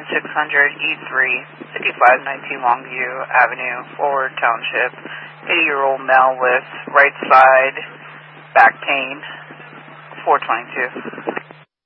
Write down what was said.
E3, 5519 Longview Avenue, Forward Township. 80-year-old male with right side back pain, 422.